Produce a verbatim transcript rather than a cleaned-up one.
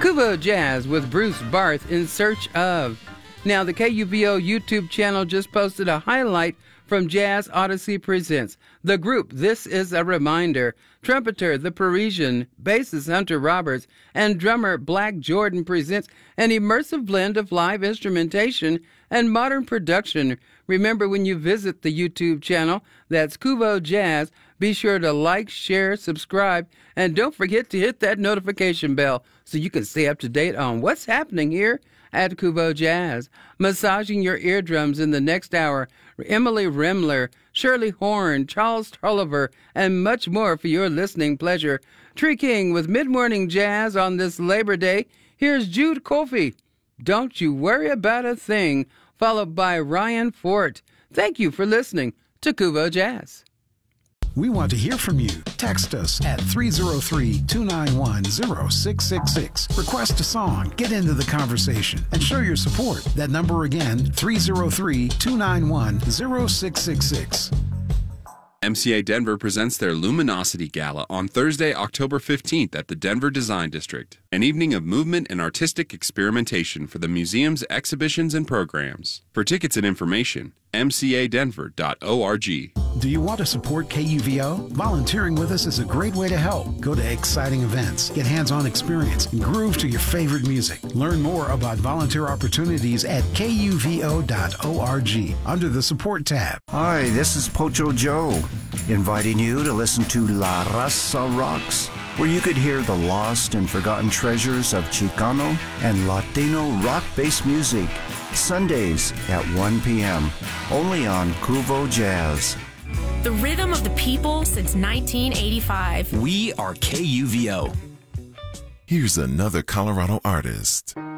Kuvo Jazz with Bruce Barth, In Search Of. Now, the K U V O YouTube channel just posted a highlight from Jazz Odyssey Presents. The group, This Is a Reminder, trumpeter The Parisian, bassist Hunter Roberts, and drummer Black Jordan presents an immersive blend of live instrumentation and modern production. Remember, when you visit the YouTube channel, that's Kuvo Jazz, be sure to like, share, subscribe, and don't forget to hit that notification bell so you can stay up to date on what's happening here at Kuvo Jazz. Massaging your eardrums in the next hour, Emily Remler, Shirley Horn, Charles Tolliver, and much more for your listening pleasure. Tree King with Mid-Morning Jazz on this Labor Day. Here's Jude Colfie, Don't You Worry About a Thing, followed by Ryan Fort. Thank you for listening to Kuvo Jazz. We want to hear from you. Text us at three oh three, two nine one, oh six six six. Request a song, get into the conversation, and show your support. That number again, three oh three, two nine one, oh six six six. M C A Denver presents their Luminosity Gala on Thursday, October fifteenth at the Denver Design District, an evening of movement and artistic experimentation for the museum's exhibitions and programs. For tickets and information, m c a denver dot org. Do you want to support K U V O? Volunteering with us is a great way to help. Go to exciting events, get hands-on experience, and groove to your favorite music. Learn more about volunteer opportunities at k u v o dot org under the Support tab. Hi, this is Pocho Joe, inviting you to listen to La Raza Rocks, where you could hear the lost and forgotten treasures of Chicano and Latino rock-based music, Sundays at one p.m., only on Kuvo Jazz. The rhythm of the people since nineteen eighty-five. We are K U V O. Here's another Colorado artist.